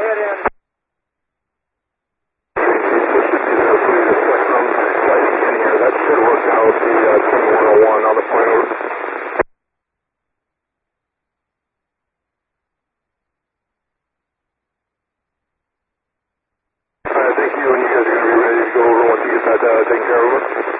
head in. That should work now with the 2101 on the plane. Thank you, and you guys are going to be ready to go over once you get that taken care of.